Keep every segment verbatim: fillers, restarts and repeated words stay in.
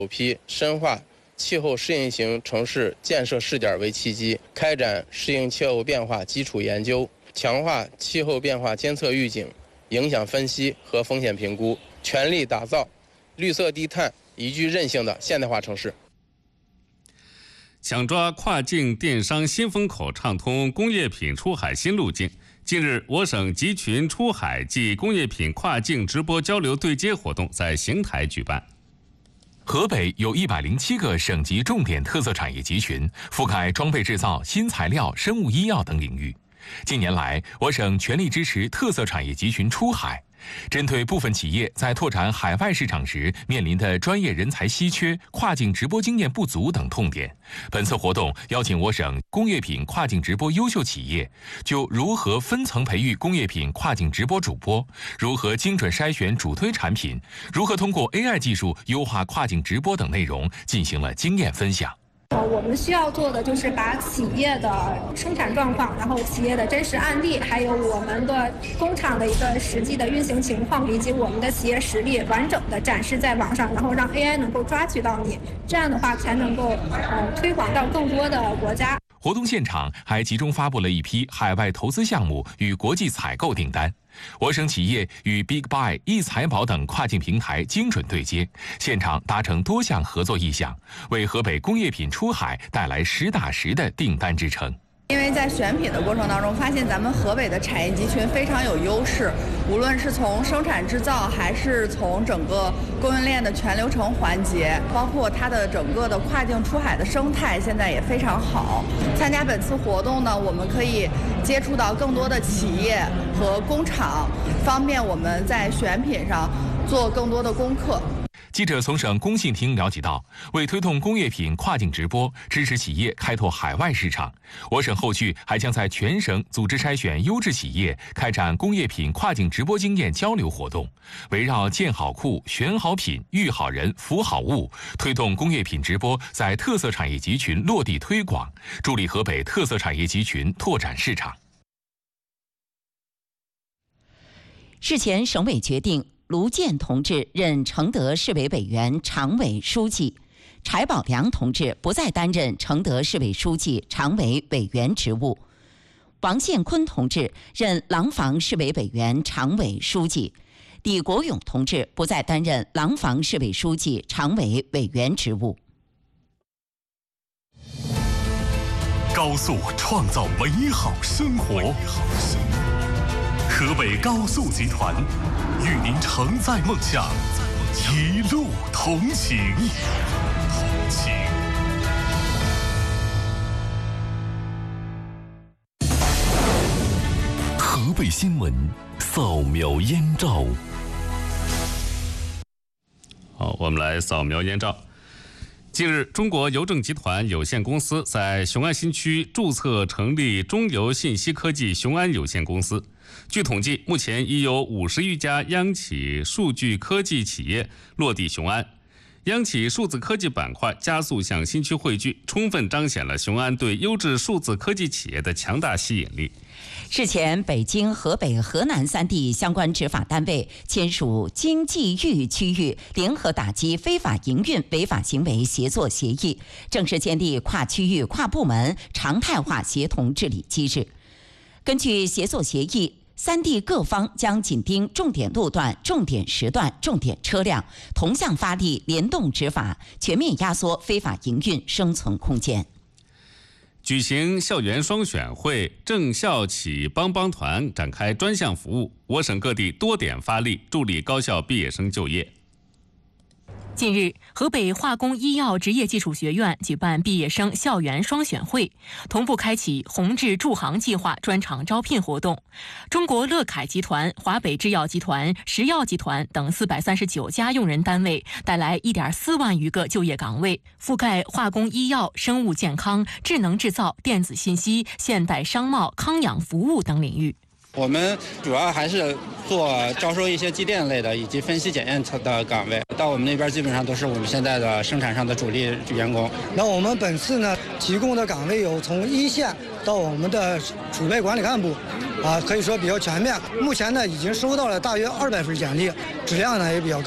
首批深化气候适应型城市建设试点为契机，开展适应气候变化基础研究，强化气候变化监测预警、影响分析和风险评估，全力打造绿色低碳、宜居韧性的现代化城市。 抢抓跨境电商新风口，畅通工业品出海新路径。近日，我省集群出海暨工业品跨境直播交流对接活动在邢台举办。 河北有一百零七个省级重点特色产业集群，覆盖装备制造、新材料、生物医药等领域。近年来，我省全力支持特色产业集群出海。针对部分企业在拓展海外市场时面临的专业人才稀缺、跨境直播经验不足等痛点，本次活动邀请我省工业品跨境直播优秀企业，就如何分层培育工业品跨境直播主播，如何精准筛选主推产品，如何通过 A I 技术优化跨境直播等内容进行了经验分享。 呃，我们需要做的就是把企业的生产状况，然后企业的真实案例，还有我们的工厂的一个实际的运行情况，以及我们的企业实力，完整的展示在网上，然后让 A I 能够抓取到你，这样的话才能够呃推广到更多的国家。 活动现场还集中发布了一批海外投资项目与国际采购订单。我省企业与 Big Buy、易财宝等跨境平台精准对接，现场达成多项合作意向，为河北工业品出海带来实打实的订单支撑。 因为在选品的过程当中，发现咱们河北的产业集群非常有优势，无论是从生产制造，还是从整个供应链的全流程环节，包括它的整个的跨境出海的生态，现在也非常好。参加本次活动呢，我们可以接触到更多的企业和工厂，方便我们在选品上做更多的功课。 记者从省工信厅了解到，为推动工业品跨境直播，支持企业开拓海外市场，我省后续还将在全省组织筛选优质企业，开展工业品跨境直播经验交流活动，围绕建好库、选好品、育好人、服好物，推动工业品直播在特色产业集群落地推广，助力河北特色产业集群拓展市场。 日前，省委决定卢健同志任承德市委委员、常委书记，柴宝良同志不再担任承德市委书记、常委委员职务，王宪坤同志任廊坊市委委员、常委书记，李国勇同志不再担任廊坊市委书记、常委委员职务。 高速创造美好生活，河北高速集团与您承载梦想，一路同行。同行。河北新闻扫描燕赵。 好，我们来扫描燕赵。近日，中国邮政集团有限公司在雄安新区注册成立中邮信息科技雄安有限公司。据统计，目前已有五十余家央企数据科技企业落地雄安。央企数字科技板块加速向新区汇聚，充分彰显了雄安对优质数字科技企业的强大吸引力。 日前，北京、河北、河南三地相关执法单位签署经济域区域联合打击非法营运违法行为协作协议，正式建立跨区域、跨部门常态化协同治理机制。根据协作协议，三地各方将紧盯重点路段、重点时段、重点车辆，同向发力，联动执法，全面压缩非法营运生存空间。 举行校园双选会，正校企帮帮团展开专项服务，我省各地多点发力，助力高校毕业生就业。 近日，河北化工医药职业技术学院举办毕业生校园双选会，同步开启宏志助行计划专场招聘活动。中国乐凯集团、华北制药集团、石药集团等四百三十九家用人单位带来一点四万余个就业岗位，覆盖化工医药、生物健康、智能制造、电子信息、现代商贸、康养服务等领域。 我们主要还是做招收一些机电类的以及分析检验的岗位，到我们那边基本上都是我们现在的生产上的主力员工。 那我们本次呢提供的岗位有从一线到我们的储备管理干部，啊，可以说比较全面。目前呢已经收到了大约二百份简历，质量呢也比较高。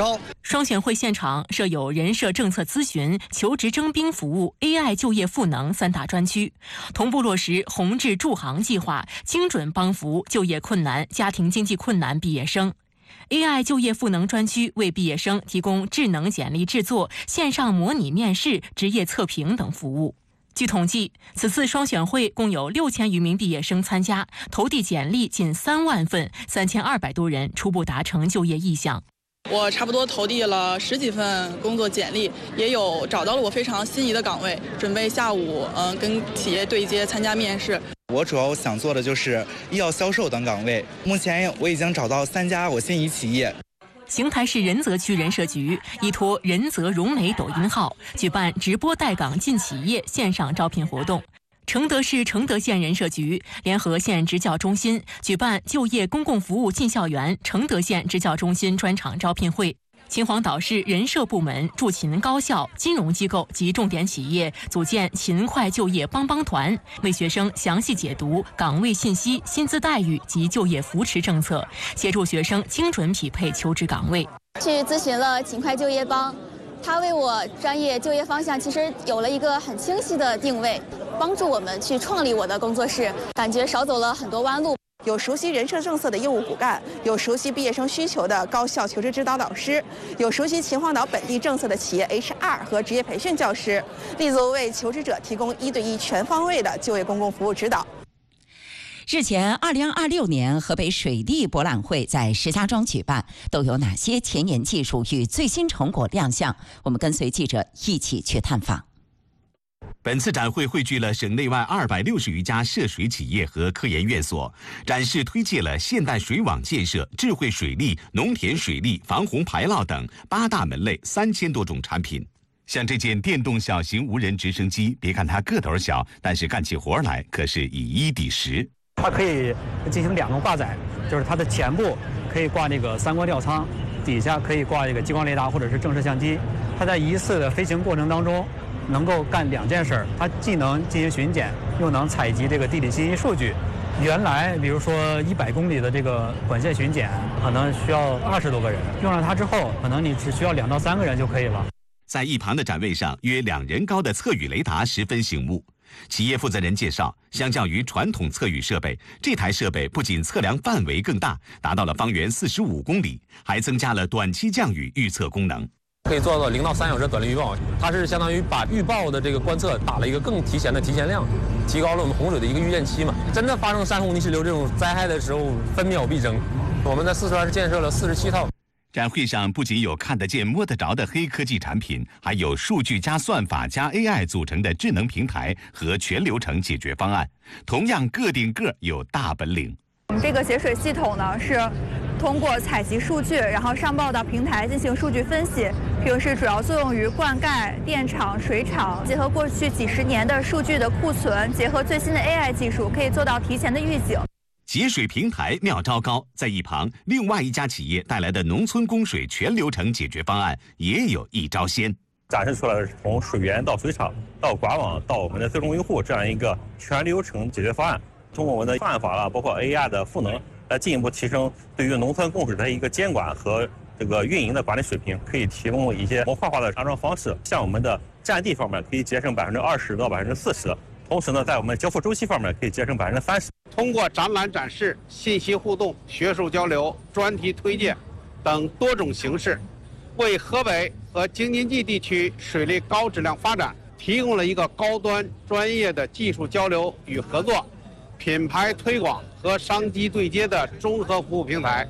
双选会现场设有人社政策咨询、求职征兵服务、A I 就业赋能三大专区，同步落实宏志助行计划，精准帮扶就业困难、家庭经济困难毕业生。A I 就业赋能专区为毕业生提供智能简历制作、线上模拟面试、职业测评等服务。据统计，此次双选会共有六千余名毕业生参加，投递简历近三万份，三千二百多人初步达成就业意向。 我差不多投递了十几份工作简历，也有找到了我非常心仪的岗位，准备下午嗯、呃、跟企业对接参加面试。 我主要想做的就是医药销售等岗位，目前我已经找到三家我心仪企业。 邢台市仁泽区人社局依托仁泽融媒抖音号举办直播带岗进企业线上招聘活动。承德市承德县人社局联合县职教中心举办就业公共服务进校园承德县职教中心专场招聘会。秦皇岛市人社部门驻秦高校、金融机构及重点企业组建勤快就业帮帮团，为学生详细解读岗位信息、薪资待遇及就业扶持政策，协助学生精准匹配求职岗位。 去咨询了勤快就业帮，他为我专业就业方向其实有了一个很清晰的定位，帮助我们去创立我的工作室，感觉少走了很多弯路。 有熟悉人社政策的业务骨干，有熟悉毕业生需求的高校求职指导导师，有熟悉秦皇岛本地政策的企业 H R 和职业培训教师，立足为求职者提供一对一全方位的就业公共服务指导。 日前，二零二六年河北水利博览会在石家庄举办，都有哪些前沿技术与最新成果亮相？我们跟随记者一起去探访。 本次展会汇聚了省内外二百六十余家涉水企业和科研院所，展示推介了现代水网建设、智慧水利、农田水利、防洪排涝等八大门类三千多种产品。像这件电动小型无人直升机，别看它个头小，但是干起活来可是以一抵十。 它可以进行两个挂载，就是它的前部可以挂那个三光吊舱，底下可以挂这个激光雷达或者是正视相机。它在一次的飞行过程当中，能够干两件事，它既能进行巡检，又能采集这个地理信息数据。原来，比如说一百公里的这个管线巡检，可能需要二十多个人，用上它之后，可能你只需要两到三个人就可以了。 在一旁的展位上，约两人高的测雨雷达十分醒目。企业负责人介绍，相较于传统测雨设备，这台设备不仅测量范围更大，达到了方圆四十五公里，还增加了短期降雨预测功能。 可以做到零到三小时短临预报，它是相当于把预报的这个观测打了一个更提前的提前量，提高了我们洪水的一个预见期嘛。真的发生山洪泥石流这种灾害的时候，分秒必争。我们在四川是建设了四十七套。 展会上不仅有看得见摸得着的黑科技产品，还有数据加算法加 A I 组成的智能平台和全流程解决方案，同样个顶个有大本领。 我们这个节水系统呢，是通过采集数据，然后上报到平台进行数据分析，平时主要作用于灌溉、电厂、水厂，结合过去几十年的数据的库存，结合最新的 A I 技术，可以做到提前的预警。 节水平台妙招高，在一旁，另外一家企业带来的农村供水全流程解决方案也有一招鲜。 展示出来是从水源到水厂到管网到我们的最终用户这样一个全流程解决方案。通过我们的算法了，包括 A I 的赋能，来进一步提升对于农村供水的一个监管和这个运营的管理水平，可以提供一些模块化的安装方式。像我们的占地方面可以节省百分之二十到百分之四十，同时呢，在我们交付周期方面可以节省百分之三十。 通过展览展示、信息互动、学术交流、专题推荐等多种形式，为河北和京津冀地区水利高质量发展提供了一个高端专业的技术交流与合作、品牌推广和商机对接的综合服务平台。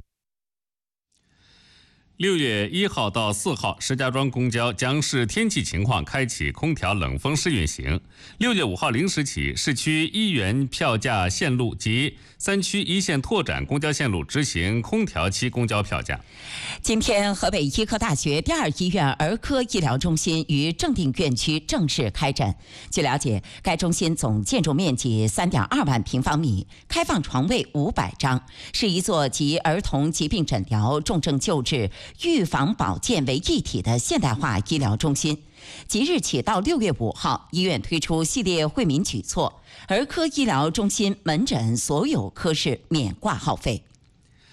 六月一号到四号，石家庄公交将视天气情况开启空调冷风试运行。六月五号零时起，市区一元票价线路及三区一线拓展公交线路执行空调期公交票价。 今天，河北医科大学第二医院儿科医疗中心于正定院区正式开诊。据了解，该中心总建筑面积三点二万平方米，开放床位五百张，是一座集儿童疾病诊疗、重症救治、预防保健为一体的现代化医疗中心。即日起到六月五号，医院推出系列惠民举措，儿科医疗中心门诊所有科室免挂号费。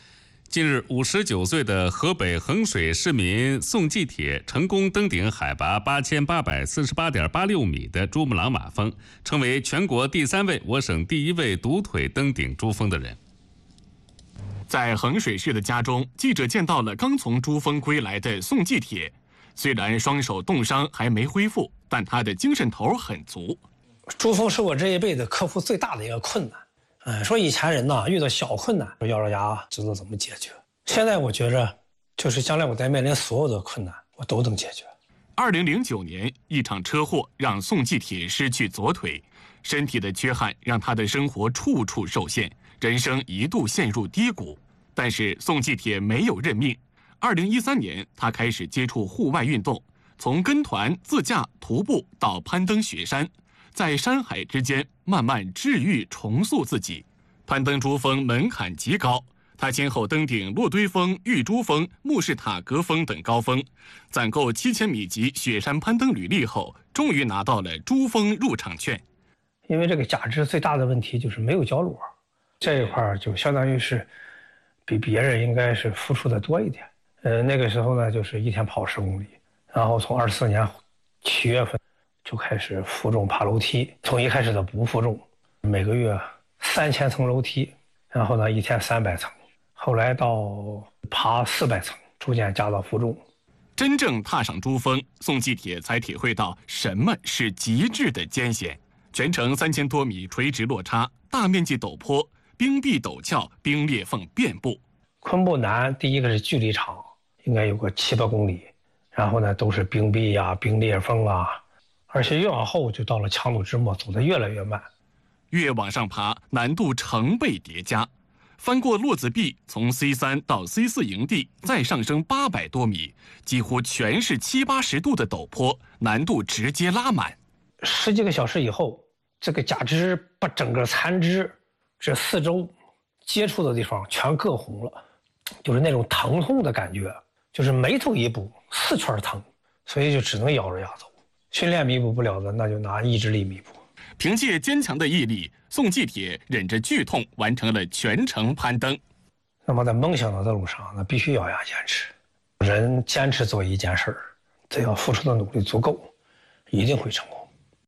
近日，五十九岁的河北衡水市民宋继铁成功登顶海拔八千八百四十八点八六米的珠穆朗玛峰，成为全国第三位、我省第一位独腿登顶珠峰的人。 在衡水市的家中，记者见到了刚从珠峰归来的宋继铁。虽然双手冻伤还没恢复，但他的精神头很足。 珠峰是我这一辈子克服最大的一个困难。嗯，说以前人呐，遇到小困难咬着牙知道怎么解决。现在我觉着，就是将来我在面临所有的困难，我都能解决。 二零零九年，一场车祸让宋继铁失去左腿，身体的缺憾让他的生活处处受限，人生一度陷入低谷。但是宋继铁没有认命。二零一三年，他开始接触户外运动，从跟团、自驾、徒步到攀登雪山。在山海之间慢慢治愈重塑自己。攀登珠峰门槛极高，他先后登顶落堆峰、玉珠峰、慕士塔格峰等高峰，攒够七千米级雪山攀登履历后，终于拿到了珠峰入场券。 因为这个假肢最大的问题就是没有脚裸，这一块就相当于是比别人应该是付出的多一点。呃，那个时候呢，就是一天跑十公里，然后从二四年七月份就开始负重爬楼梯，从一开始的不负重，每个月三千层楼梯，然后呢一天三百层，后来到爬四百层，逐渐加到负重。 真正踏上珠峰，宋继铁才体会到什么是极致的艰险。全程三千多米垂直落差，大面积陡坡，冰壁陡峭，冰裂缝遍布。 昆布南第一个是距离长，应该有个七八公里，然后呢都是冰壁啊、冰裂缝啊。而且越往后就到了强弩之末，走得越来越慢。 越往上爬，难度成倍叠加。翻过落子壁，从 C 三 到 C 四 营地，再上升八百多米，几乎全是七八十度的陡坡，难度直接拉满。 十几个小时以后，这个假肢把整个残肢这四周接触的地方全硌红了，就是那种疼痛的感觉，就是每走一步四圈疼，所以就只能咬着牙走。训练弥补不了的，那就拿意志力弥补。 凭借坚强的毅力，宋继铁忍着剧痛完成了全程攀登。 那么在梦想的道路上，那必须咬牙坚持。人坚持做一件事儿，只要付出的努力足够，一定会成功。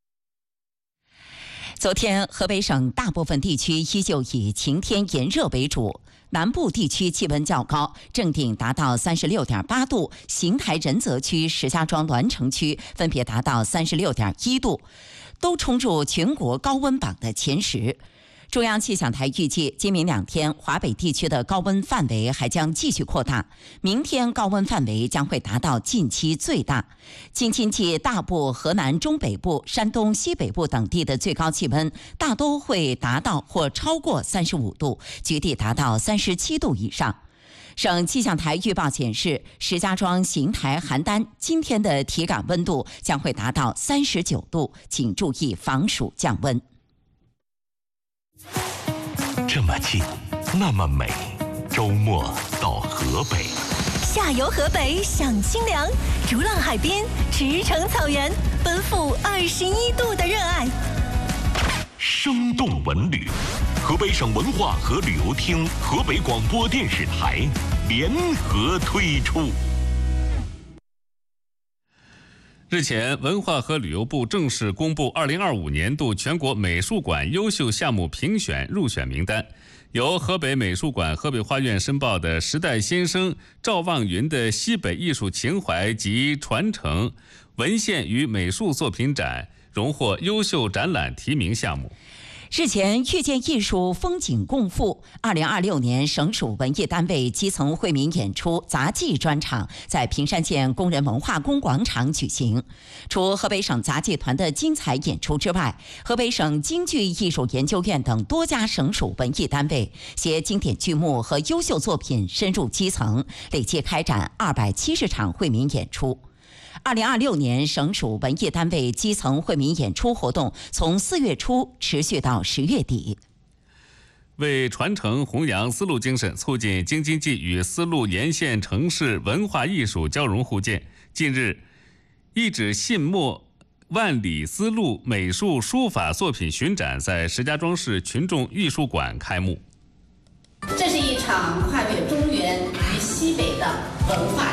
昨天，河北省大部分地区依旧以晴天炎热为主。南部地区气温较高，正顶达到三十六点八度，邢台仁泽区、石家庄栾城区分别达到三十六点一度，都冲入全国高温榜的前十。中央气象台预计，今明两天华北地区的高温范围还将继续扩大，明天高温范围将会达到近期最大。京津冀大部、河南中北部、山东西北部等地的最高气温大都会达到或超过三十五度，局地达到三十七度以上。省气象台预报显示，石家庄、邢台、邯郸今天的体感温度将会达到三十九度，请注意防暑降温。 这么近，那么美，周末到河北， 下游河北享清凉，逐浪海边，驰骋草原，奔赴二十一度的热爱。 生动文旅，河北省文化和旅游厅、河北广播电视台联合推出。 日前，文化和旅游部正式公布二零二五年度全国美术馆优秀项目评选入选名单，由河北美术馆河北花院申报的时代先生赵望云的西北艺术情怀及传承文献与美术作品展荣获优秀展览提名项目。 日前，遇见艺术风景共赴二零二六年省属文艺单位基层惠民演出杂技专场在平山县工人文化宫广场举行。除河北省杂技团的精彩演出之外，河北省京剧艺术研究院等多家省属文艺单位携经典剧目和优秀作品深入基层，累计开展二百七十场惠民演出。二零二六年省属文艺单位基层惠民演出活动从四月初持续到十月底。 为传承弘扬丝路精神，促进京津冀与丝路沿线城市文化艺术交融互鉴，近日，一纸信墨万里丝路美术书法作品巡展在石家庄市群众艺术馆开幕。 这是一场跨越中原、 文化